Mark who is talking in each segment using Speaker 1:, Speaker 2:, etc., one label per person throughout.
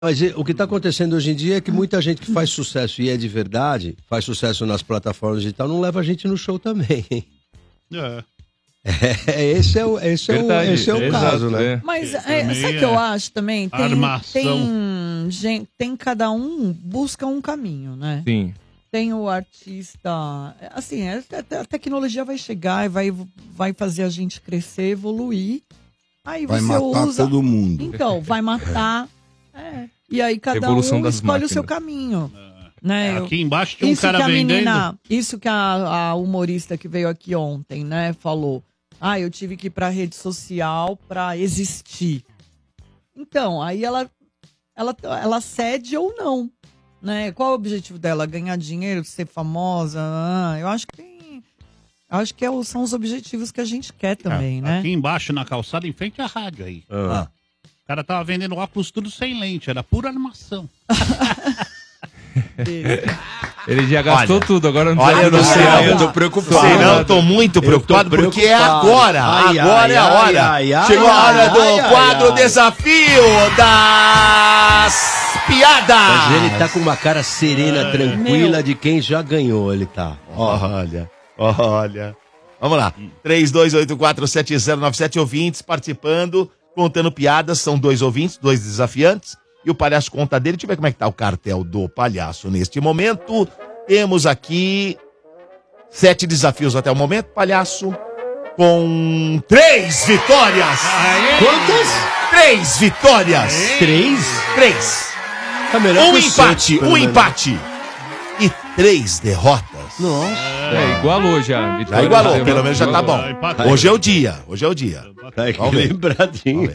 Speaker 1: Mas o que está acontecendo hoje em dia é que muita gente que faz sucesso e é de verdade, faz sucesso nas plataformas digitais, não leva a gente no show também. Esse é o caso, né?
Speaker 2: Mas sabe o que eu acho também? Tem cada um busca um caminho, né?
Speaker 3: Sim.
Speaker 2: Tem o artista... Assim, a tecnologia vai chegar e vai fazer a gente crescer, evoluir. Aí
Speaker 4: vai
Speaker 2: você
Speaker 4: matar
Speaker 2: usa...
Speaker 4: todo mundo.
Speaker 2: Então, vai matar. E aí cada
Speaker 3: Evolução
Speaker 2: um
Speaker 3: das
Speaker 2: escolhe
Speaker 3: máquinas.
Speaker 2: o seu caminho. Né?
Speaker 5: Aqui embaixo tem um cara vendendo.
Speaker 2: Isso que a humorista que veio aqui ontem, né, falou. Eu tive que ir pra rede social pra existir. Então, aí ela cede ou não, né? Qual é o objetivo dela? Ganhar dinheiro, ser famosa? Eu acho que são os objetivos que a gente quer também, né?
Speaker 5: Aqui embaixo na calçada, em frente à rádio aí. O cara tava vendendo óculos tudo sem lente, era pura animação.
Speaker 3: Ele já gastou tudo, agora não
Speaker 6: eu não sei, eu tô preocupado. Eu tô muito preocupado porque é agora. Agora é a hora. Chegou a hora do quadro Desafio das Piadas.
Speaker 1: Mas ele tá com uma cara serena, tranquila de quem já ganhou, ele tá.
Speaker 6: Olha. Vamos lá. 32847097 ouvintes participando, contando piadas. São 2 ouvintes, 2 desafiantes. E o palhaço conta dele. Deixa eu ver como é que tá o cartel do palhaço neste momento. Temos aqui 7 desafios até o momento. Palhaço com 3 vitórias.
Speaker 1: Quantas?
Speaker 6: 3 vitórias.
Speaker 1: 3? Tá
Speaker 6: Um empate. E 3 derrotas.
Speaker 1: Nossa.
Speaker 3: Igualou já.
Speaker 6: Já igualou, pelo menos já tá bom. Hoje é o dia.
Speaker 1: Tá
Speaker 6: Vamos ver.
Speaker 1: lembradinho.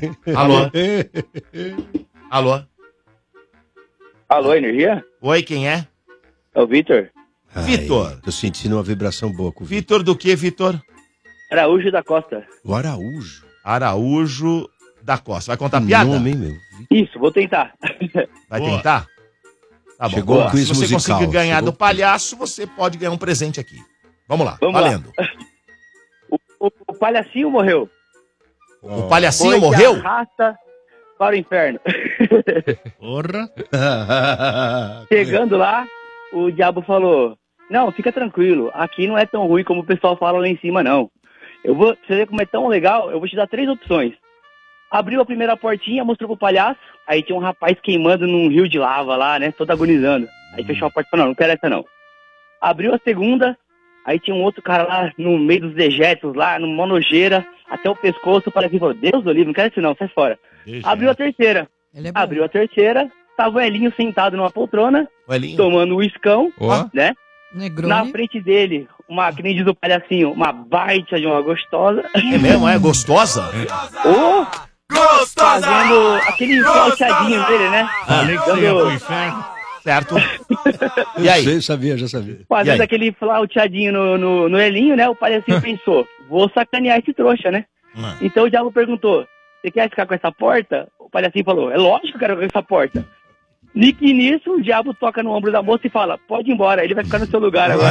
Speaker 6: Alô,
Speaker 7: Energia?
Speaker 6: Oi, quem é?
Speaker 7: É o Vitor.
Speaker 6: Vitor.
Speaker 1: Tô sentindo uma vibração boa com o
Speaker 6: Vitor do que, Vitor?
Speaker 7: Araújo da Costa.
Speaker 1: O Araújo.
Speaker 6: Araújo da Costa. Vai contar piada?
Speaker 1: Nome, hein, meu?
Speaker 7: Isso, vou tentar.
Speaker 6: Vai tentar? Tá bom.
Speaker 1: Chegou o quiz
Speaker 6: Se você
Speaker 1: musical.
Speaker 6: conseguir ganhar
Speaker 1: Chegou
Speaker 6: do palhaço, você pode ganhar um presente aqui. Vamos lá,
Speaker 7: Vamos
Speaker 6: valendo.
Speaker 7: O palhacinho morreu.
Speaker 6: O palhacinho
Speaker 7: Foi
Speaker 6: morreu?
Speaker 7: de arrasta para o inferno.
Speaker 5: Porra.
Speaker 7: Chegando lá, o diabo falou: não, fica tranquilo, aqui não é tão ruim como o pessoal fala lá em cima, não. Você vê como é tão legal, eu vou te dar 3 opções. Abriu a primeira portinha, mostrou pro palhaço, aí tinha um rapaz queimando num rio de lava lá, né, todo agonizando. Aí fechou a porta e falou: não quero essa não. Abriu a segunda, aí tinha um outro cara lá no meio dos dejetos lá, numa nojeira, até o pescoço, para que falou: Deus do livro, não quero isso não, sai fora. Abriu a terceira. Abriu a terceira, tava o Elinho sentado numa poltrona, tomando um uiscão, né?
Speaker 2: Negroni.
Speaker 7: Na frente dele, que nem diz o palhacinho, uma baita de uma gostosa.
Speaker 6: É mesmo? É gostosa?
Speaker 7: Gostosa! Fazendo aquele flauteadinho dele, né?
Speaker 5: Falei que você ia pro inferno.
Speaker 6: Certo. E aí?
Speaker 1: Eu já sabia.
Speaker 7: Fazendo aquele flauteadinho no Elinho, né? O palhacinho pensou: vou sacanear esse trouxa, né? Então o diabo perguntou: você quer ficar com essa porta? O palhacinho falou: é lógico que eu quero com essa porta. Nisso, o diabo toca no ombro da moça e fala: pode ir embora, ele vai ficar no seu lugar agora.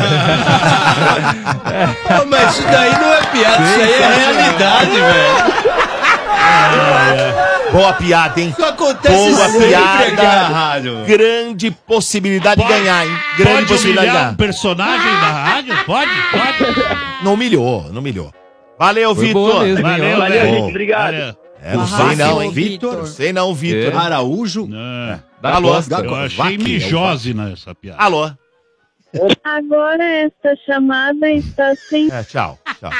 Speaker 1: Mas isso daí não é piada, isso aí é realidade, velho.
Speaker 6: Boa piada, hein?
Speaker 1: Isso acontece
Speaker 6: Boa
Speaker 1: sempre
Speaker 6: piada.
Speaker 1: aqui na rádio.
Speaker 6: Grande possibilidade de ganhar, hein? Grande
Speaker 5: Pode
Speaker 6: possibilidade de
Speaker 5: humilhar
Speaker 6: ganhar.
Speaker 5: um personagem da rádio? Pode?
Speaker 6: Não humilhou. Valeu,
Speaker 3: Foi
Speaker 6: Vitor.
Speaker 3: boa mesmo, hein?
Speaker 7: Valeu,
Speaker 5: velho.
Speaker 7: gente, obrigado.
Speaker 5: Valeu.
Speaker 6: Não sei não, hein?
Speaker 1: Vitor.
Speaker 6: Sei não, Vitor.
Speaker 1: Araújo.
Speaker 6: Alô?
Speaker 5: Eu achei mijose nessa piada.
Speaker 6: Alô?
Speaker 8: Agora esta chamada está sem...
Speaker 6: Tchau.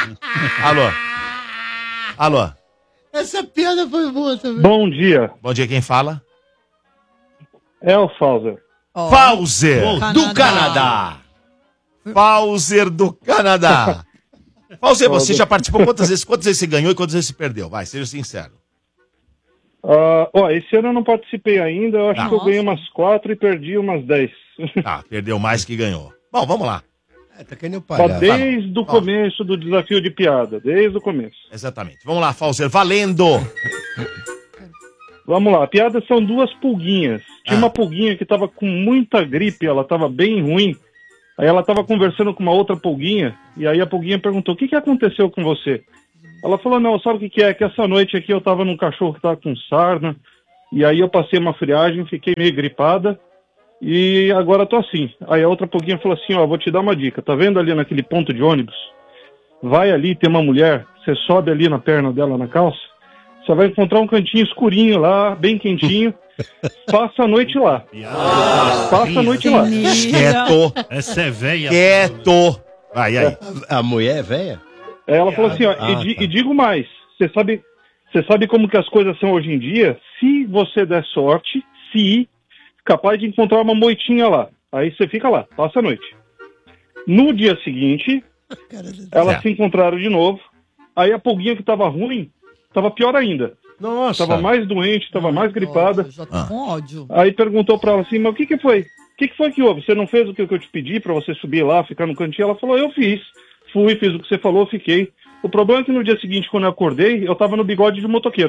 Speaker 6: Alô?
Speaker 1: Essa piada foi boa também.
Speaker 9: Bom dia,
Speaker 6: Bom dia, quem fala?
Speaker 9: é o Fauser.
Speaker 6: Fauser, do Canadá. Fauser do Canadá. Fauser, você já participou quantas vezes? Quantas vezes você ganhou e quantas vezes você perdeu? Vai, seja sincero.
Speaker 9: Esse ano eu não participei ainda, eu acho que eu ganhei umas 4 e perdi umas 10.
Speaker 6: Perdeu mais que ganhou. Bom, vamos lá.
Speaker 1: Tá que nem o
Speaker 9: Tá
Speaker 1: palhaço.
Speaker 9: desde o começo do desafio de piada, desde o começo.
Speaker 6: Exatamente. Vamos lá, Fauser, valendo.
Speaker 9: Vamos lá, a piada são 2 pulguinhas. Tinha uma pulguinha que tava com muita gripe, ela tava bem ruim. Aí ela tava conversando com uma outra pulguinha, e aí a pulguinha perguntou: o que aconteceu com você? Ela falou: não, sabe o que é? Que essa noite aqui eu tava num cachorro que tava com sarna, E aí eu passei uma friagem, fiquei meio gripada e agora tô assim. Aí a outra pouquinho falou assim, ó, vou te dar uma dica. Tá vendo ali naquele ponto de ônibus? Vai ali, tem uma mulher, você sobe ali na perna dela, na calça, você vai encontrar um cantinho escurinho lá, bem quentinho. Passa a noite lá. Passa a noite lá.
Speaker 6: Quieto.
Speaker 5: Essa é velha.
Speaker 6: Quieto. Aí.
Speaker 1: A mulher é velha?
Speaker 9: Ela falou assim, ó, e digo mais, você sabe como que as coisas são hoje em dia? Se você der sorte, capaz de encontrar uma moitinha lá. Aí você fica lá, passa a noite. No dia seguinte, elas se encontraram de novo. Aí a pulguinha que tava ruim, tava pior ainda.
Speaker 1: Nossa.
Speaker 9: Tava mais doente, tava mais gripada.
Speaker 2: Eu já tô com ódio.
Speaker 9: Aí perguntou pra ela assim, mas o que foi? O que foi que houve? Você não fez o que eu te pedi pra você subir lá, ficar no cantinho? Ela falou, eu fiz. Fiz o que você falou, fiquei. O problema é que no dia seguinte, quando eu acordei, eu tava no bigode de motoqueiro.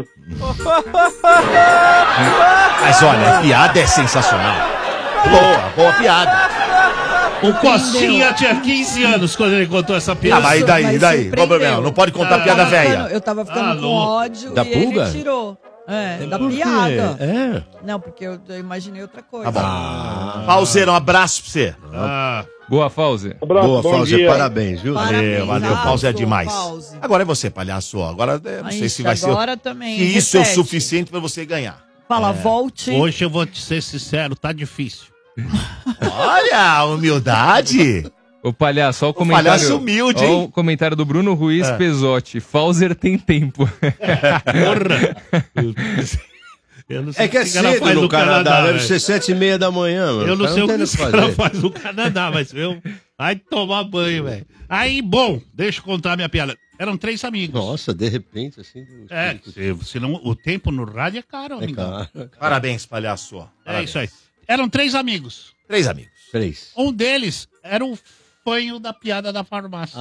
Speaker 6: Mas olha, a piada é sensacional. Boa piada.
Speaker 5: O Costinha tinha 15 anos quando ele contou essa piada.
Speaker 6: Mas daí? Qual o problema? Não pode contar piada velha.
Speaker 2: Eu tava ficando com ódio
Speaker 1: da
Speaker 2: e
Speaker 1: pulga?
Speaker 2: ele tirou. Da
Speaker 1: Por quê?
Speaker 2: piada.
Speaker 1: É.
Speaker 2: Não, porque eu imaginei outra coisa.
Speaker 6: Tá bom. Pauseiro, um abraço pra você.
Speaker 3: Boa, Fauzi.
Speaker 9: Abraço,
Speaker 1: Boa,
Speaker 9: bom
Speaker 1: Fauzi,
Speaker 9: dia.
Speaker 1: parabéns, viu?
Speaker 2: Parabéns,
Speaker 6: Valeu, Pause é demais.
Speaker 2: Pause.
Speaker 6: Agora é você, palhaço. Agora não sei se vai ser.
Speaker 2: Agora também.
Speaker 6: Se isso é o
Speaker 2: repete.
Speaker 6: suficiente pra você ganhar.
Speaker 2: Fala, volte.
Speaker 5: Hoje eu vou te ser sincero, tá difícil.
Speaker 6: Olha, humildade.
Speaker 3: Ô, palhaço, olha o
Speaker 6: palhaço
Speaker 3: comentário.
Speaker 6: humilde,
Speaker 3: Olha
Speaker 6: hein?
Speaker 3: o comentário do Bruno Ruiz Pesotti. Fauser tem tempo.
Speaker 5: Porra! Eu não sei
Speaker 1: É que é
Speaker 5: o esse cara
Speaker 1: cedo
Speaker 5: faz
Speaker 1: no Canadá, deve
Speaker 5: velho.
Speaker 1: ser 7h30 da manhã, mano.
Speaker 5: Eu não sei o que
Speaker 1: tem
Speaker 5: esse cara faz no Canadá, mas eu... Vai tomar banho, velho. Aí, bom, deixa eu contar minha piada. Eram 3 amigos.
Speaker 1: Nossa, de repente, assim...
Speaker 5: Senão o tempo no rádio é caro, amigão.
Speaker 6: Parabéns, palhaço.
Speaker 5: É isso aí. Eram 3 amigos.
Speaker 6: 3 amigos.
Speaker 1: 3.
Speaker 5: Um deles era o fanho da piada da farmácia.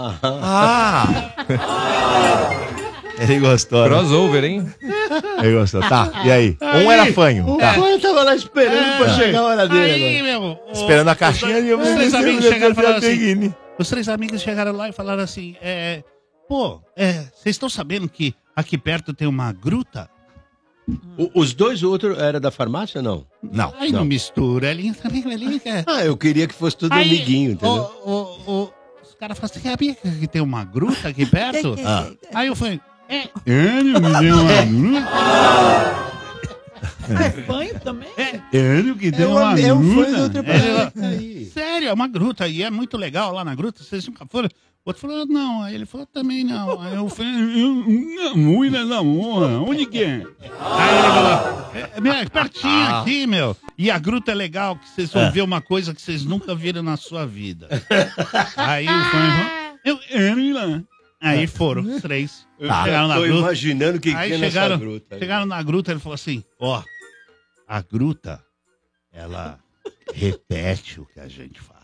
Speaker 6: Ele gostou. Né?
Speaker 3: Crossover, hein?
Speaker 6: Ele gostou. Tá, e aí? Um era fanho. Tá.
Speaker 1: Eu tava lá esperando pra chegar a hora dele
Speaker 5: Aí,
Speaker 1: agora.
Speaker 5: meu,
Speaker 6: Esperando a caixinha ali.
Speaker 5: Os 3 amigos chegaram e falaram assim... Os 3 amigos chegaram lá e falaram assim... vocês estão sabendo que aqui perto tem uma gruta?
Speaker 1: Os dois, o outro era da farmácia, não?
Speaker 6: Não.
Speaker 5: Aí não mistura, ele também quer.
Speaker 1: Eu queria que fosse tudo
Speaker 5: Aí,
Speaker 1: amiguinho, entendeu?
Speaker 5: Os caras falaram assim, sabia que tem uma gruta aqui perto? Aí eu falei,
Speaker 9: Ele me deu uma gruta.
Speaker 2: É fanho também?
Speaker 5: Sério que tem uma
Speaker 1: É um fã do
Speaker 5: gruta?
Speaker 1: outro planeta aí.
Speaker 5: Sério, é uma gruta e é muito legal lá na gruta, vocês nunca foram? O outro falou, não. Aí ele falou, também não. Aí eu falei, muito da honra, onde que é? Aí ele falou, é pertinho aqui, meu. E a gruta é legal, que vocês vão ver uma coisa que vocês nunca viram na sua vida. Aí o fã falou, eu quero ir lá. Aí foram os 3. Chegaram na
Speaker 1: Tô
Speaker 5: gruta.
Speaker 1: imaginando o que
Speaker 5: Aí
Speaker 1: tem nessa gruta.
Speaker 5: chegaram na gruta, ele falou assim, a gruta, ela repete o que a gente fala.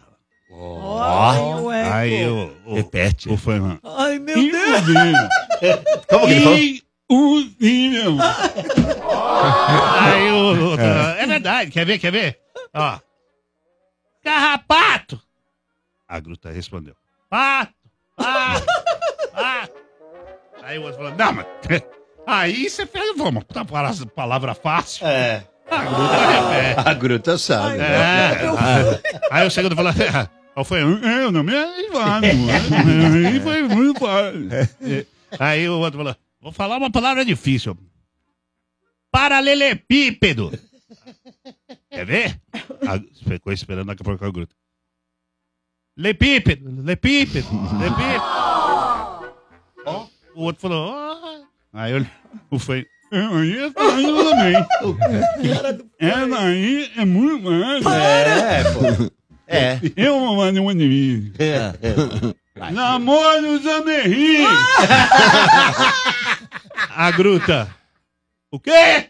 Speaker 5: Aí
Speaker 6: repete.
Speaker 5: O fã,
Speaker 2: Ai, meu Deus.
Speaker 6: Como que ele falou?
Speaker 5: Aí o outro, é verdade, quer ver? Ó. Carrapato! A gruta respondeu. Pato! Aí o outro falou, não, mas aí você fez, vamos, tá palavra fácil.
Speaker 1: É.
Speaker 5: A gruta repete.
Speaker 1: A gruta sabe.
Speaker 5: Aí o segundo falou, foi eu não me aí foi muito fácil. Aí o outro falou, vou falar uma palavra difícil. Paralelepípedo. Quer ver? Ficou esperando daqui a pouco a gruta. Lepípedo. Ó, o outro falou, aí o foi. Aí é fácil também. Aí é muito mais.
Speaker 1: Pô.
Speaker 5: Eu vou fazer uma de Namoro Zamerri. A gruta. O quê?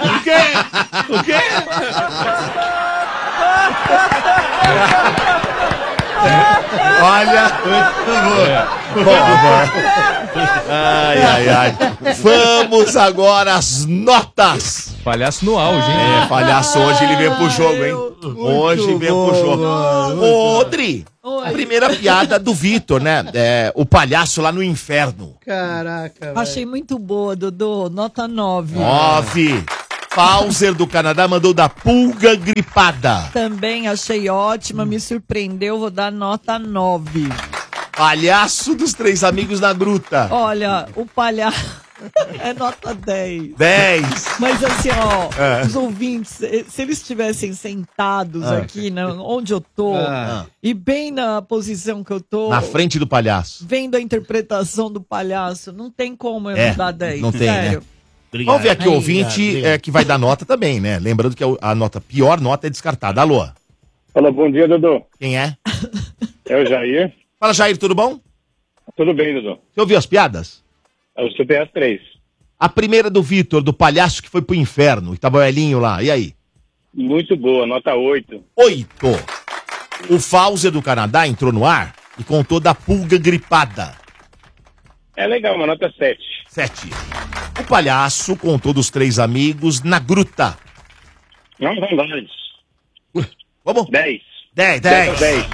Speaker 6: Olha, muito bom. Ai. Vamos agora às notas.
Speaker 3: Palhaço no auge, hein?
Speaker 6: Palhaço, hoje ele veio pro jogo, hein? Hoje veio pro jogo. Ô, Dri, a primeira piada do Vitor, né? O palhaço lá no inferno.
Speaker 1: Caraca, velho.
Speaker 2: Achei muito boa, Dodô. Nota 9.
Speaker 6: 9. Fauser do Canadá mandou da pulga gripada.
Speaker 2: Também achei ótima, me surpreendeu, vou dar nota 9.
Speaker 6: Palhaço dos Três Amigos na Gruta.
Speaker 2: Olha, o palhaço é nota 10.
Speaker 6: 10.
Speaker 2: Mas assim, ó, os ouvintes, se eles estivessem sentados aqui, onde eu tô, e bem na posição que eu tô...
Speaker 6: Na frente do palhaço.
Speaker 2: Vendo a interpretação do palhaço, não tem como eu não dar 10,
Speaker 6: não tem,
Speaker 2: sério.
Speaker 6: né? Vamos ver aqui o ouvinte que vai dar nota também, né? Lembrando que a pior nota é descartada. Alô?
Speaker 9: Fala, bom dia, Dudu.
Speaker 6: Quem é?
Speaker 9: É o Jair.
Speaker 6: Fala, Jair, tudo bom?
Speaker 9: Tudo bem, Dudu.
Speaker 6: Você ouviu as piadas?
Speaker 9: Eu escutei as 3.
Speaker 6: A primeira do Vitor, do palhaço que foi pro inferno, e tava o Elinho lá. E aí?
Speaker 9: Muito boa, nota 8.
Speaker 6: 8. O Fauser do Canadá entrou no ar e contou da pulga gripada.
Speaker 9: É legal, uma nota 7.
Speaker 6: 7. O palhaço contou dos Três Amigos na Gruta.
Speaker 9: Não, são vários.
Speaker 6: Vamos?
Speaker 9: 10.
Speaker 6: 10.
Speaker 9: 10.
Speaker 6: 10.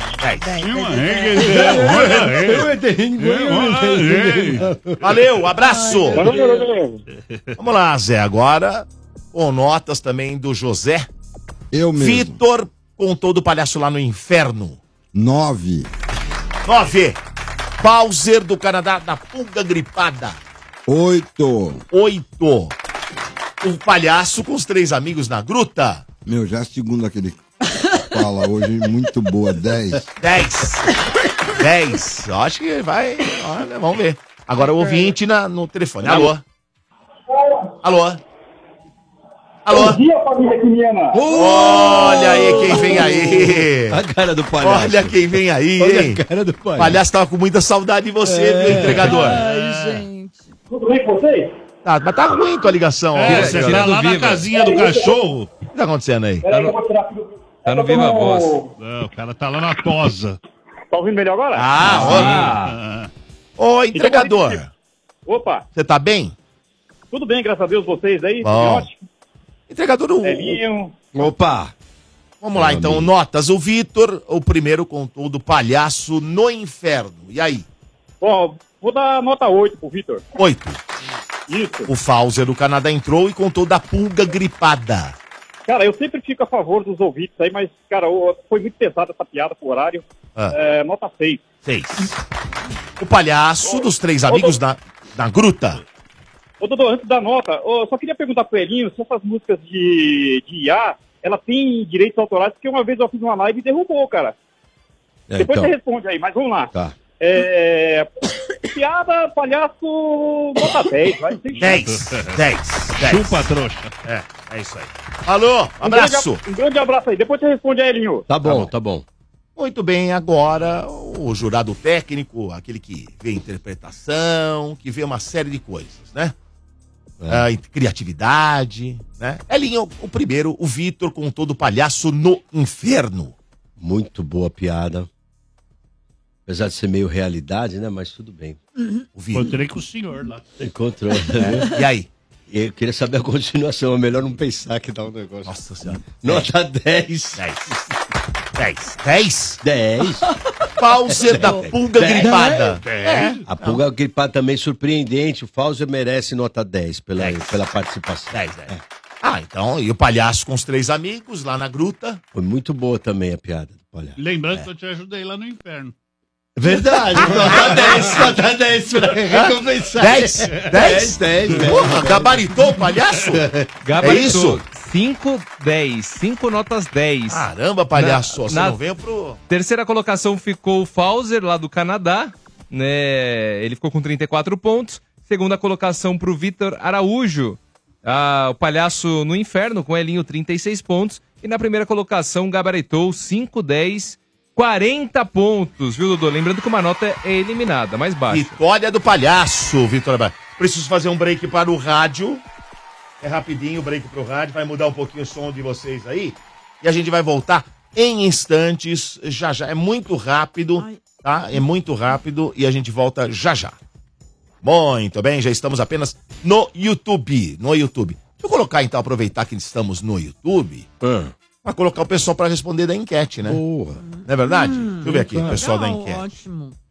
Speaker 6: Valeu, abraço. Vamos lá, Zé. Agora, com notas também do José.
Speaker 4: Eu mesmo.
Speaker 6: Vitor contou do palhaço lá no inferno.
Speaker 4: 9.
Speaker 6: 9. Fauser do Canadá da pulga gripada.
Speaker 4: 8.
Speaker 6: 8. O palhaço com os Três Amigos na Gruta.
Speaker 4: Meu, já segundo aquele fala hoje, muito boa. 10.
Speaker 6: 10. 10. Eu acho que vai. Olha, vamos ver. Agora o ouvinte no telefone. Alô? Alô? Alô?
Speaker 9: Bom dia, família quiniana.
Speaker 6: Olha aí quem vem aí.
Speaker 1: A cara do palhaço.
Speaker 6: Olha quem vem aí,
Speaker 1: Olha
Speaker 6: hein?
Speaker 1: a cara do palhaço.
Speaker 6: O palhaço tava com muita saudade de você, meu entregador.
Speaker 2: Ai, gente.
Speaker 9: Tudo bem com vocês?
Speaker 6: Tá, mas tá ruim tua ligação. ó.
Speaker 5: Você tá lá na casinha do cachorro.
Speaker 6: O que tá acontecendo aí?
Speaker 9: Peraí que eu vou tirar tudo.
Speaker 3: Tá no Viva Voz.
Speaker 5: Não, o cara tá lá na tosa.
Speaker 9: Tá ouvindo melhor agora?
Speaker 6: Ô, entregador,
Speaker 9: Opa,
Speaker 6: você tá bem?
Speaker 9: tudo bem, graças a Deus, vocês aí?
Speaker 6: Bom.
Speaker 9: Ótimo.
Speaker 6: Entregador,
Speaker 9: Elinho.
Speaker 1: Opa!
Speaker 6: vamos lá então, notas. O Vitor, o primeiro contou do palhaço no inferno. E aí?
Speaker 9: Ó, vou dar nota 8 pro Vitor.
Speaker 6: 8.
Speaker 9: Isso.
Speaker 6: O Fauser do Canadá entrou e contou da pulga gripada.
Speaker 9: Cara, eu sempre fico a favor dos ouvintes aí, mas, cara, foi muito pesada essa piada pro horário. Nota 6.
Speaker 6: 6. O palhaço dos Três Amigos na Gruta.
Speaker 9: Ô, Dodô, antes da nota, eu só queria perguntar pro Elinho se essas músicas de IA, ela tem direitos autorais, porque uma vez eu fiz uma live e derrubou, cara. Depois
Speaker 1: então.
Speaker 9: você responde aí, mas vamos lá.
Speaker 1: Tá.
Speaker 9: Piada, palhaço, nota 10, vai.
Speaker 6: 10.
Speaker 5: Chupa, trouxa.
Speaker 6: É isso aí. Alô, abraço.
Speaker 9: Um grande abraço aí, depois você responde aí, Elinho.
Speaker 1: Tá bom, tá bom.
Speaker 6: Muito bem, agora o jurado técnico, aquele que vê interpretação, que vê uma série de coisas, né? Criatividade, né? Elinho, o primeiro, o Vitor contou do palhaço no inferno.
Speaker 1: Muito boa piada. Apesar de ser meio realidade, né? Mas tudo bem.
Speaker 6: O Vitor.
Speaker 5: Encontrei com o senhor lá.
Speaker 1: Encontrou. Né?
Speaker 6: E aí?
Speaker 1: Eu queria saber a continuação. É melhor não pensar que dá um negócio.
Speaker 6: Nossa senhora.
Speaker 1: Nota 10.
Speaker 6: 10. Fauser da pulga gripada.
Speaker 1: A pulga gripada também surpreendente. O Fauser merece nota 10 pela participação.
Speaker 6: 10. Então, e o palhaço com os Três Amigos lá na Gruta?
Speaker 1: Foi muito boa também a piada do palhaço.
Speaker 5: Lembrando que eu te ajudei lá no inferno.
Speaker 1: Verdade, nota 10 pra recompensar.
Speaker 6: 10? Porra, gabaritou o palhaço?
Speaker 3: Gabaritou.
Speaker 6: É isso?
Speaker 3: 5, 10. 5 notas 10.
Speaker 6: Caramba, palhaço, você não veio pro...
Speaker 3: Terceira colocação ficou o Fauser, lá do Canadá, né? Ele ficou com 34 pontos. Segunda colocação pro Vitor Araújo, o palhaço no inferno, com Elinho, 36 pontos. E na primeira colocação, gabaritou 5, 10, 40 pontos, viu, Dodô? Lembrando que uma nota é eliminada, mais baixa.
Speaker 6: Vitória do palhaço, Vitor. Preciso fazer um break para o rádio. É rapidinho o break pro rádio, vai mudar um pouquinho o som de vocês aí. E a gente vai voltar em instantes, já. É muito rápido, tá? É muito rápido e a gente volta já. Muito bem, já estamos apenas no YouTube. Deixa eu colocar então, aproveitar que estamos no YouTube, para colocar o pessoal para responder da enquete, né?
Speaker 1: Boa.
Speaker 6: Não é verdade? Deixa eu ver aqui o pessoal da enquete.
Speaker 2: Ótimo.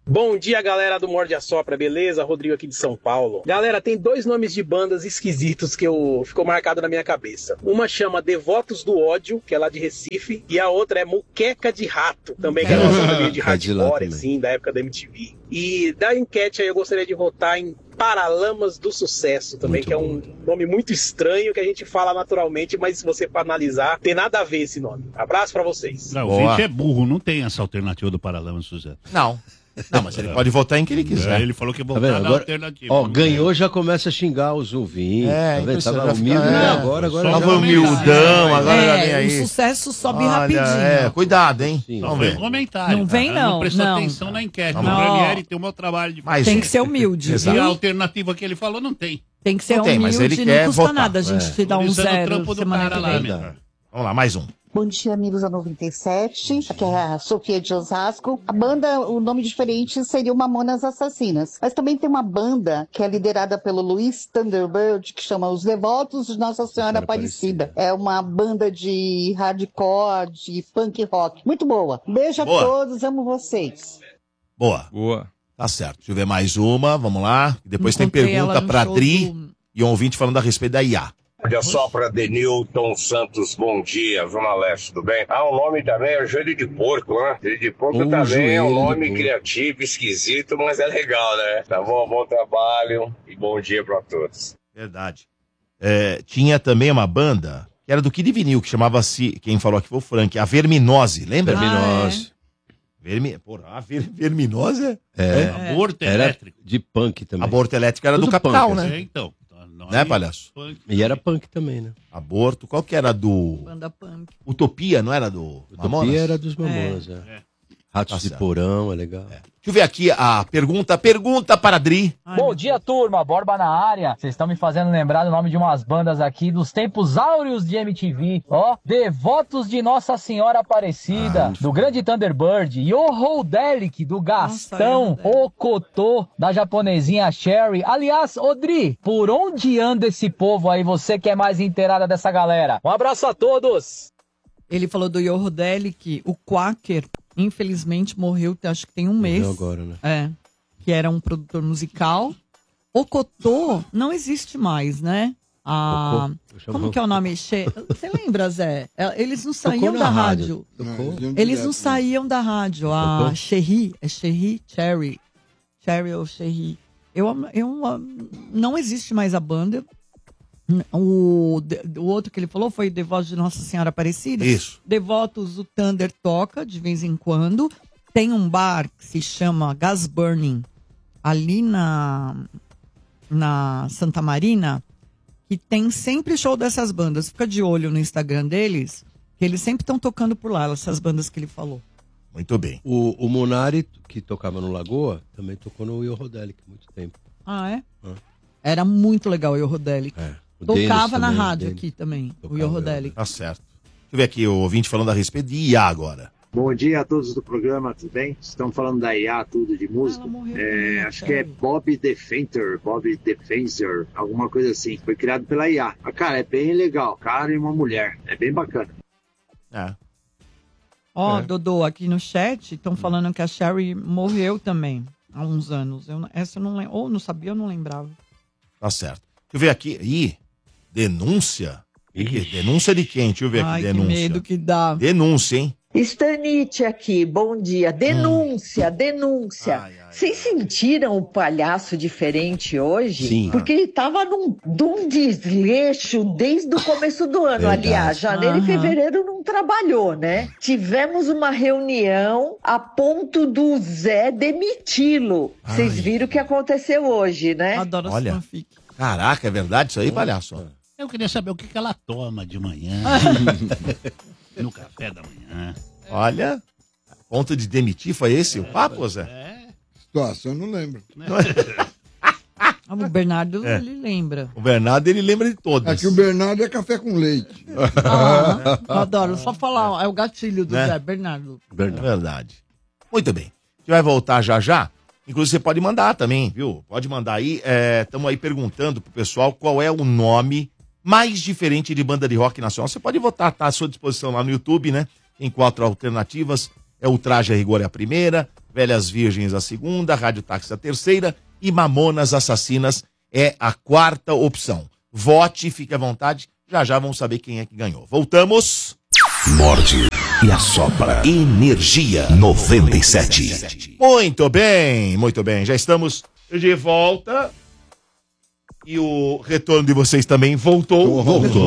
Speaker 10: Bom dia, galera do Morde a Sopra, beleza? Rodrigo aqui de São Paulo. Galera, tem 2 nomes de bandas esquisitos que ficou marcado na minha cabeça. Uma chama Devotos do Ódio, que é lá de Recife, e a outra é Muqueca de Rato, também que é uma banda meio de hardcore, assim, da época da MTV. E da enquete aí eu gostaria de votar em Paralamas do Sucesso também, muito que é um nome muito estranho que a gente fala naturalmente, mas se você for analisar, tem nada a ver esse nome. Abraço pra vocês.
Speaker 5: Não, o Vinte é burro, não tem essa alternativa do Paralamas do Sucesso.
Speaker 6: Não, mas ele pode votar em quem ele quiser.
Speaker 5: Ele falou que
Speaker 1: Tá
Speaker 5: votar
Speaker 1: vendo?
Speaker 5: na
Speaker 1: Agora,
Speaker 5: alternativa.
Speaker 1: ó, ganhou, já começa a xingar os ouvintes. Tá vendo? Tava humilde, agora
Speaker 6: Tava humildão, agora já vem aí.
Speaker 2: O sucesso sobe
Speaker 6: Olha,
Speaker 2: rapidinho.
Speaker 6: Cuidado, hein?
Speaker 5: Não vem comentário.
Speaker 2: Não vem,
Speaker 5: cara.
Speaker 2: não,
Speaker 5: Não prestou
Speaker 2: não.
Speaker 5: atenção na enquete.
Speaker 2: Não.
Speaker 5: O Ranieri tem o meu trabalho de
Speaker 6: Mas
Speaker 2: tem que ser humilde,
Speaker 5: E
Speaker 2: viu?
Speaker 5: a alternativa que ele falou não tem.
Speaker 2: Tem que ser
Speaker 6: Não tem, mas
Speaker 2: humilde,
Speaker 6: ele
Speaker 2: não
Speaker 6: quer
Speaker 2: custa
Speaker 6: votar.
Speaker 2: nada a gente te dar um
Speaker 5: Utilizando o
Speaker 2: zero
Speaker 5: trampo do
Speaker 2: semana
Speaker 5: cara
Speaker 2: que
Speaker 5: lá
Speaker 2: vem.
Speaker 5: mesmo.
Speaker 6: Vamos lá, mais um.
Speaker 11: Bom dia, amigos da 97. Aqui é a Sofia de Osasco. A banda, o nome diferente seria o Mamonas Assassinas. Mas também tem uma banda que é liderada pelo Luiz Thunderbird, que chama Os Devotos de Nossa Senhora Aparecida. É uma banda de hardcore, de punk rock. Muito boa. Beijo
Speaker 6: Boa.
Speaker 11: a todos, amo vocês.
Speaker 6: Boa. Tá certo. Deixa eu ver mais uma, vamos lá. Depois
Speaker 2: Encontrei
Speaker 6: tem pergunta
Speaker 2: ela no
Speaker 6: pra
Speaker 2: show
Speaker 6: Dri
Speaker 2: do-
Speaker 6: e um ouvinte falando a respeito da IA.
Speaker 12: Olha só para Denilton Santos, bom dia, Zona Leste, tudo bem? O nome também é joelho de porco, né? Joelho de porco também é
Speaker 1: joelho
Speaker 12: um
Speaker 1: de
Speaker 12: nome
Speaker 1: porco.
Speaker 12: criativo, esquisito, mas é legal, né? Tá bom, bom trabalho e bom dia para todos.
Speaker 6: Verdade. Tinha também uma banda que era do Kid Vinil, que chamava-se, quem falou aqui foi o Frank, a Verminose, lembra?
Speaker 1: Verminose.
Speaker 6: Verminose
Speaker 5: Aborto
Speaker 1: Era
Speaker 5: elétrico.
Speaker 1: de punk também.
Speaker 6: Aborto elétrico era
Speaker 1: Tudo
Speaker 6: do Capital,
Speaker 1: punk,
Speaker 6: né?
Speaker 5: É, então.
Speaker 6: Né, palhaço?
Speaker 1: E era punk também, né?
Speaker 6: Aborto, qual que era do...
Speaker 2: Banda punk.
Speaker 6: Utopia, não era do Mamonas?
Speaker 1: Utopia era dos Mamonas, é. Ratos
Speaker 6: Tá
Speaker 1: de
Speaker 6: certo.
Speaker 1: Porão, é legal.
Speaker 6: Deixa eu ver aqui a pergunta para a Dri.
Speaker 13: Bom dia, turma. Borba na área. Vocês estão me fazendo lembrar do nome de umas bandas aqui dos tempos áureos de MTV. Ó, Devotos de Nossa Senhora Aparecida, do grande Thunderbird. Yohodelic, do Gastão. Ocotô, da japonesinha Sherry. Aliás, Odri, por onde anda esse povo aí? Você que é mais inteirada dessa galera. Um abraço a todos.
Speaker 2: Ele falou do Yohodelic, o Quaker, infelizmente morreu, acho que tem um mês.
Speaker 1: Morreu agora, né?
Speaker 2: É, que era um produtor musical. O Cotô não existe mais, né?
Speaker 1: Tocou. Eu chamo
Speaker 2: Como que é o nome? Você lembra, Zé? Eles não
Speaker 1: Tocou
Speaker 2: saíam
Speaker 1: na
Speaker 2: da
Speaker 1: rádio.
Speaker 2: rádio.
Speaker 1: Tocou.
Speaker 2: Eles não saíam da rádio. A
Speaker 1: Tocou?
Speaker 2: Cherry, Cherry ou Cherry. Não existe mais a banda. O outro que ele falou foi Devotos de Nossa Senhora Aparecida.
Speaker 6: Isso.
Speaker 2: Devotos, o Thunder toca de vez em quando. Tem um bar que se chama Gas Burning, ali na Santa Marina, que tem sempre show dessas bandas. Fica de olho no Instagram deles, que eles sempre estão tocando por lá, essas bandas que ele falou.
Speaker 6: Muito bem.
Speaker 1: O Munari, que tocava no Lagoa, também tocou no Yohodelic há muito tempo.
Speaker 2: Ah, é?
Speaker 1: Ah.
Speaker 2: Era muito legal o Yohodelic.
Speaker 1: O
Speaker 2: Tocava
Speaker 1: Denis
Speaker 2: na
Speaker 1: também,
Speaker 2: rádio
Speaker 1: Denis.
Speaker 2: aqui também, o
Speaker 1: Tocava,
Speaker 2: Yohodelic.
Speaker 6: Tá certo. Deixa eu ver aqui o ouvinte falando a respeito de IA agora.
Speaker 14: Bom dia a todos do programa, tudo bem? Estão falando da IA, tudo de música. Acho que é Bob Defender, alguma coisa assim. Foi criado pela IA. Ah, cara, é bem legal. Cara e uma mulher. É bem bacana.
Speaker 2: Ó, Dodô, aqui no chat estão falando que a Sherry morreu também há uns anos. Essa eu não lembro. Ou não sabia, eu não lembrava.
Speaker 6: Tá certo. Deixa eu ver aqui. Ih, denúncia? Denúncia de quem? Deixa eu ver aqui.
Speaker 2: Ai,
Speaker 6: Denúncia.
Speaker 2: que medo que dá.
Speaker 6: Denúncia, hein?
Speaker 15: Stanite aqui, bom dia. Denúncia. Vocês sentiram o palhaço diferente hoje?
Speaker 6: Sim.
Speaker 15: Porque ele tava de um desleixo desde o começo do ano.
Speaker 6: Verdade.
Speaker 15: Aliás, janeiro e
Speaker 2: Aham.
Speaker 15: fevereiro não trabalhou, né? Tivemos uma reunião a ponto do Zé demiti-lo. Vocês viram o que aconteceu hoje, né?
Speaker 2: Adoro
Speaker 6: Olha.
Speaker 2: fanfic.
Speaker 6: Caraca, é verdade isso aí, palhaço?
Speaker 5: Eu queria saber o que ela toma de manhã. No café da manhã.
Speaker 6: Olha, ponto de demitir foi esse o papo, Zé?
Speaker 4: Situação, eu não lembro.
Speaker 2: O Bernardo,
Speaker 6: É.
Speaker 2: ele lembra.
Speaker 6: O Bernardo, ele lembra de todas.
Speaker 4: Aqui o Bernardo é café com leite.
Speaker 2: Adoro, só falar, é o gatilho do
Speaker 6: Né?
Speaker 2: Zé, Bernardo.
Speaker 6: É verdade. Muito bem. A gente vai voltar já já. Inclusive, você pode mandar também, viu? Pode mandar aí. Estamos aí perguntando pro pessoal qual é o nome mais diferente de banda de rock nacional. Você pode votar, tá à sua disposição lá no YouTube, né? Tem 4 alternativas. É o Traje a Rigor é a primeira. Velhas Virgens a segunda, Rádio Táxi a terceira e Mamonas Assassinas é a quarta opção. Vote, fique à vontade, já vamos saber quem é que ganhou. Voltamos.
Speaker 16: Morde e assopra. Energia 97.
Speaker 6: Muito bem, já estamos de volta. E o retorno de vocês também voltou.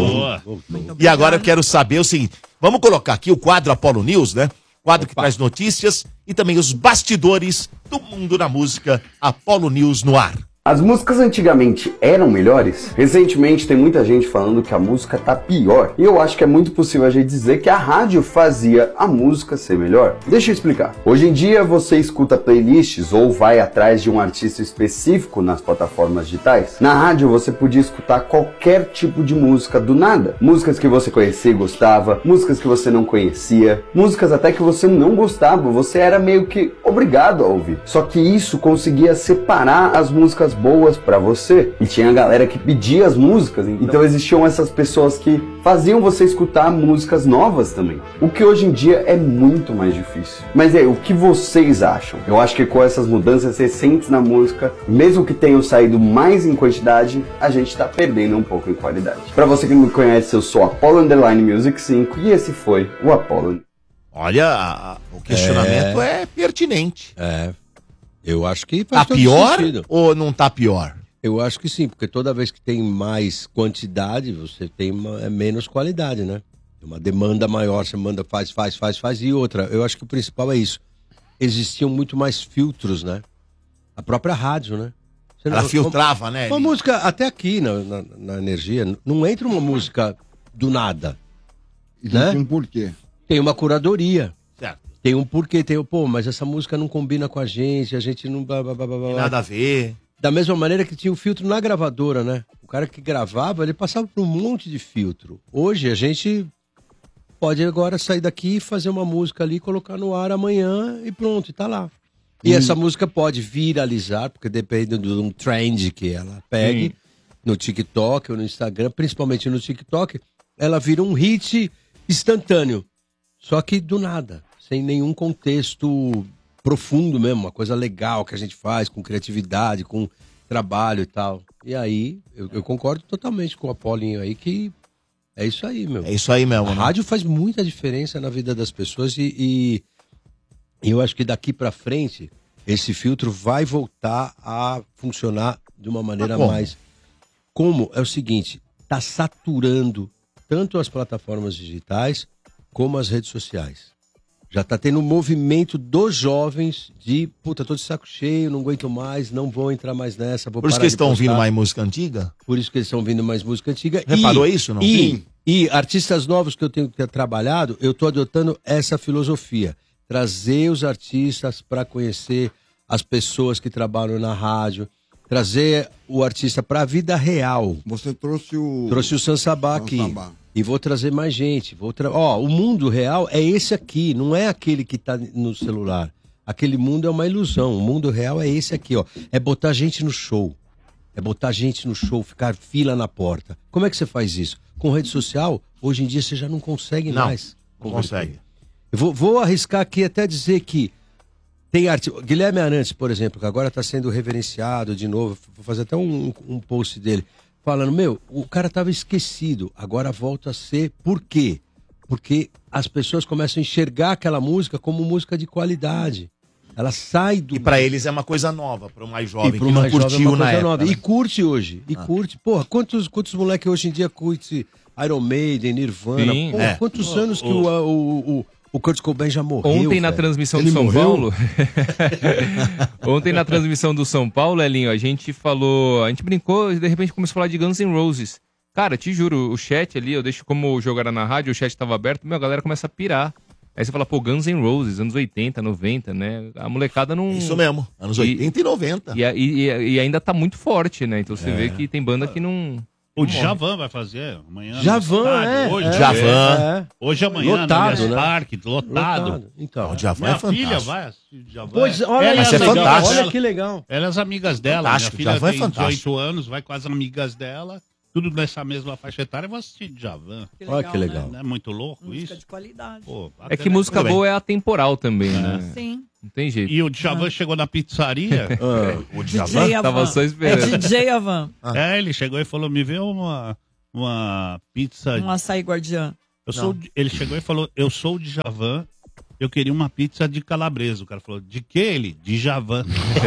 Speaker 6: E agora eu quero saber o seguinte, vamos colocar aqui o quadro Apollo News, né? Quadro que traz notícias e também os bastidores do mundo da música. Apollo News no ar.
Speaker 17: As músicas antigamente eram melhores? Recentemente tem muita gente falando que a música tá pior. E eu acho que é muito possível a gente dizer que a rádio fazia a música ser melhor. Deixa eu explicar. Hoje em dia você escuta playlists ou vai atrás de um artista específico nas plataformas digitais. Na rádio você podia escutar qualquer tipo de música do nada. Músicas que você conhecia e gostava, músicas que você não conhecia, músicas até que você não gostava, você era meio que obrigado a ouvir. Só que isso conseguia separar as músicas boas pra você. E tinha a galera que pedia as músicas, então existiam essas pessoas que faziam você escutar músicas novas também. O que hoje em dia é muito mais difícil. Mas o que vocês acham? Eu acho que com essas mudanças recentes na música, mesmo que tenham saído mais em quantidade, a gente tá perdendo um pouco em qualidade. Pra você que não me conhece, eu sou Apollo Music 5 e esse foi o Apollo.
Speaker 6: Olha, o questionamento é pertinente.
Speaker 1: Eu acho que faz
Speaker 6: tá
Speaker 1: todo
Speaker 6: pior
Speaker 1: sentido.
Speaker 6: Ou não tá pior?
Speaker 1: Eu acho que sim, porque toda vez que tem mais quantidade, você tem menos qualidade, né? Uma demanda maior, você manda, faz. E outra, eu acho que o principal é isso. Existiam muito mais filtros, né? A própria rádio, né?
Speaker 6: Ela filtrava, né?
Speaker 1: Uma música, até aqui na Energia, não entra uma música do nada. Né?
Speaker 4: Tem um porquê.
Speaker 1: Tem uma curadoria.
Speaker 6: Certo.
Speaker 1: Tem um porquê, mas essa música não combina com a gente não...
Speaker 6: Tem nada a ver.
Speaker 1: Da mesma maneira que tinha o filtro na gravadora, né? O cara que gravava, ele passava por um monte de filtro. Hoje a gente pode agora sair daqui e fazer uma música ali, colocar no ar amanhã e pronto, e tá lá. E essa música pode viralizar, porque depende de um trend que ela pegue no TikTok ou no Instagram, principalmente no TikTok, ela vira um hit instantâneo. Só que do nada, sem nenhum contexto profundo mesmo, uma coisa legal que a gente faz, com criatividade, com trabalho e tal. E aí, eu concordo totalmente com o Apolinho aí, que é isso aí, meu.
Speaker 6: É isso aí mesmo,
Speaker 1: A rádio faz muita diferença na vida das pessoas e eu acho que daqui pra frente, esse filtro vai voltar a funcionar de uma maneira mais... Como? É o seguinte, tá saturando tanto as plataformas digitais como as redes sociais. Já tá tendo um movimento dos jovens de, tô de saco cheio, não aguento mais, não vou entrar mais nessa, vou
Speaker 6: Por isso que eles estão ouvindo mais música antiga?
Speaker 1: Por isso que eles estão ouvindo mais música antiga.
Speaker 6: Reparou isso, não?
Speaker 1: E artistas novos que eu tenho trabalhado, eu tô adotando essa filosofia. Trazer os artistas para conhecer as pessoas que trabalham na rádio, trazer o artista para a vida real.
Speaker 4: Você trouxe o...
Speaker 1: Trouxe o Sansabá aqui. E vou trazer mais gente. O mundo real é esse aqui, não é aquele que tá no celular. Aquele mundo é uma ilusão. O mundo real é esse aqui, ó. É botar gente no show. Ficar fila na porta. Como é que você faz isso? Com rede social, hoje em dia você já não consegue mais.
Speaker 6: Não consegue.
Speaker 1: Eu vou arriscar aqui até dizer que tem Guilherme Arantes, por exemplo, que agora está sendo reverenciado de novo. Vou fazer até um post dele. Falando, o cara tava esquecido, agora volta a ser. Por quê? Porque as pessoas começam a enxergar aquela música como música de qualidade. Ela sai do...
Speaker 6: E pra eles é uma coisa nova, para o mais jovem que não curtiu na época.
Speaker 1: Nova. E curte hoje. Curte. Porra, quantos moleques hoje em dia curte Iron Maiden, Nirvana?
Speaker 3: Sim,
Speaker 1: porra, quantos anos que o Kurt Cobain já morreu?
Speaker 3: Ontem na transmissão do São Paulo... Ontem na transmissão do São Paulo, Elinho, a gente brincou e de repente começou a falar de Guns N' Roses. Cara, te juro, o chat ali, eu deixo como o jogo era na rádio, o chat tava aberto, a galera começa a pirar. Aí você fala, Guns N' Roses, anos 80, 90, né? A molecada não...
Speaker 6: Isso mesmo, anos 80 e 90.
Speaker 3: E ainda tá muito forte, né? Então você vê que tem banda que não...
Speaker 5: O Djavan vai fazer amanhã.
Speaker 1: Djavan,
Speaker 5: hoje,
Speaker 6: Djavan.
Speaker 5: Hoje amanhã,
Speaker 1: lotado,
Speaker 5: no
Speaker 1: né?
Speaker 5: Parque, lotado.
Speaker 1: Então,
Speaker 6: o Djavan
Speaker 5: minha
Speaker 6: é fantástico.
Speaker 5: filha vai assistir Djavan.
Speaker 1: Pois, olha,
Speaker 6: Mas é fantástico.
Speaker 1: Olha que legal.
Speaker 5: Ela e as amigas dela.
Speaker 6: Fantástico,
Speaker 5: Minha filha
Speaker 6: Djavan é
Speaker 5: tem
Speaker 6: fantástico.
Speaker 5: 18 anos, vai com as amigas dela. tudo nessa mesma faixa etária, eu vou assistir Djavan.
Speaker 1: Olha que legal.
Speaker 5: Não é muito louco
Speaker 2: Música
Speaker 5: isso?
Speaker 2: de qualidade.
Speaker 5: Pô,
Speaker 3: É que música boa é atemporal também, né?
Speaker 2: Sim.
Speaker 3: Não tem jeito.
Speaker 5: E o Djavan chegou na pizzaria.
Speaker 6: O
Speaker 2: DJ Avan.
Speaker 3: Tava só esperando.
Speaker 2: É DJ Avan.
Speaker 5: Ele chegou e falou, me vê uma pizza...
Speaker 2: Um açaí guardiã.
Speaker 5: Ele chegou e falou, eu sou o Djavan, eu queria uma pizza de calabresa. O cara falou, de que ele? De Djavan.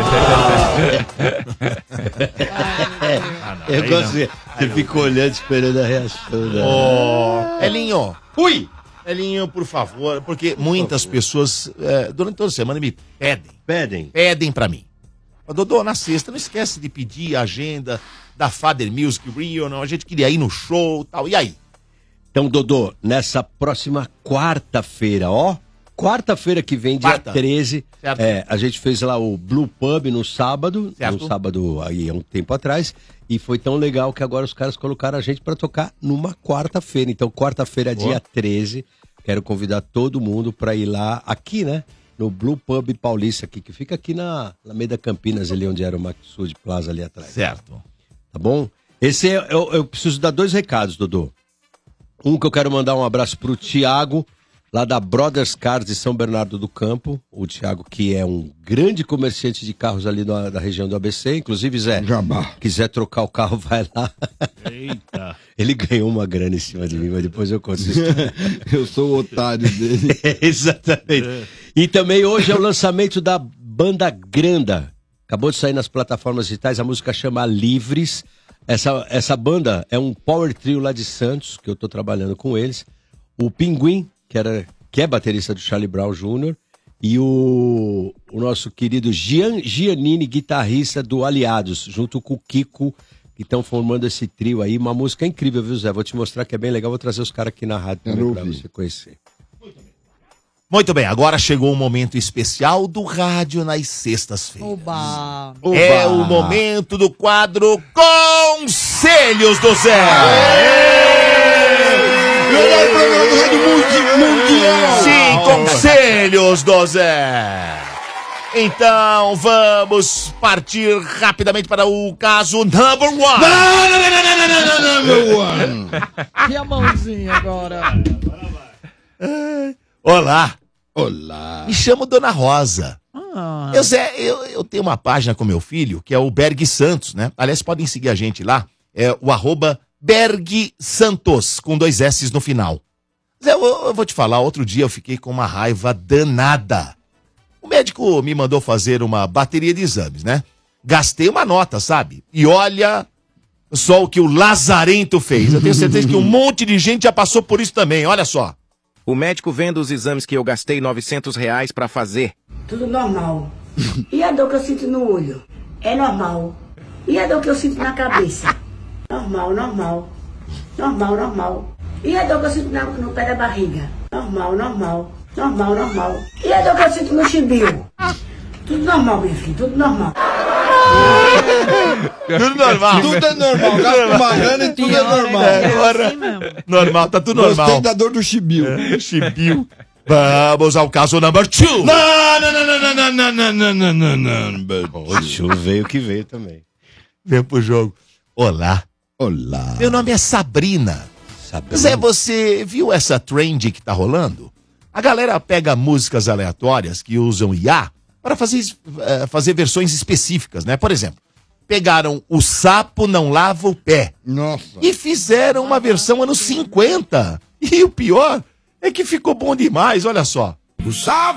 Speaker 1: Eu gostei. Você ficou olhando, esperando a reação.
Speaker 6: Elinho. Ui! Elinho, por favor, porque muitas pessoas, durante toda a semana, me pedem pra mim. Dodô, na sexta, não esquece de pedir a agenda da Father Music Rio, não, a gente queria ir no show e tal, e aí?
Speaker 1: Então, Dodô, nessa próxima quarta-feira, quarta-feira que vem, dia 13, a gente fez lá o Blue Pub no sábado, aí há um tempo atrás, e foi tão legal que agora os caras colocaram a gente pra tocar numa quarta-feira. Então, quarta-feira, dia 13, quero convidar todo mundo pra ir lá, aqui, né, no Blue Pub Paulista, aqui, que fica aqui na Alameda Campinas, ali onde era o Maxud Plaza ali atrás.
Speaker 6: Certo.
Speaker 1: Tá bom? Esse eu preciso dar 2 recados, Dodô. Um que eu quero mandar um abraço pro Thiago, lá da Brothers Cars de São Bernardo do Campo. O Thiago, que é um grande comerciante de carros ali da região do ABC. Inclusive, Zé, quiser trocar o carro, vai lá.
Speaker 5: Eita.
Speaker 1: Ele ganhou uma grana em cima de mim, mas depois eu conto isso.
Speaker 4: Eu sou o otário dele.
Speaker 1: Exatamente. E também hoje é o lançamento da Banda Granda. Acabou de sair nas plataformas digitais, a música chama Livres. Essa banda é um power trio lá de Santos, que eu tô trabalhando com eles. O Pinguim, que é baterista do Charlie Brown Jr., e o nosso querido Giannini, guitarrista do Aliados, junto com o Kiko, que estão formando esse trio aí. Uma música incrível, viu, Zé? Vou te mostrar que é bem legal, vou trazer os caras aqui na rádio também pra você conhecer.
Speaker 6: Muito bem, agora chegou o momento especial do rádio nas sextas-feiras.
Speaker 2: Oba!
Speaker 6: É o momento do quadro Conselhos do Zé.
Speaker 4: Melhor programa do Rádio Mundial.
Speaker 6: Sim, Conselhos do Zé. Então, vamos partir rapidamente para o caso number 1.
Speaker 4: Number 1.
Speaker 2: E a mãozinha agora?
Speaker 6: Olá.
Speaker 4: Olá.
Speaker 6: Me chamo Dona Rosa. Eu tenho uma página com meu filho, que é o Berg Santos, né? Aliás, podem seguir a gente lá. É o @Berg Santos, com 2 S no final. Zé, eu vou te falar, outro dia eu fiquei com uma raiva danada. O médico me mandou fazer uma bateria de exames, né? Gastei uma nota, sabe? E olha só o que o Lazarento fez. Eu tenho certeza que um monte de gente já passou por isso também, olha só.
Speaker 18: O médico vendo os exames que eu gastei R$900 pra fazer.
Speaker 19: Tudo normal. E a dor que eu sinto no olho? É normal. E a dor que eu sinto na cabeça? Normal, normal. Normal, normal. E a dor que eu sinto no pé da barriga? Normal, normal. Normal, normal. E a dor que eu sinto no chibio? Tudo normal, minha filha, tudo normal.
Speaker 6: Tudo normal.
Speaker 4: Tudo é normal. Gasta uma grana e tudo é normal.
Speaker 6: Agora, normal, tá tudo normal.
Speaker 4: Gostei da dor do chibio.
Speaker 6: Chibio. Vamos ao caso number 2.
Speaker 1: O tio veio que veio também.
Speaker 6: Vem pro jogo. Olá.
Speaker 4: Olá.
Speaker 6: Meu nome é Sabrina. Zé, você viu essa trend que tá rolando? A galera pega músicas aleatórias que usam IA para fazer versões específicas, né? Por exemplo, pegaram O Sapo Não Lava o Pé.
Speaker 4: Nossa.
Speaker 6: E fizeram uma versão anos 50. E o pior é que ficou bom demais, olha só.
Speaker 4: O sapo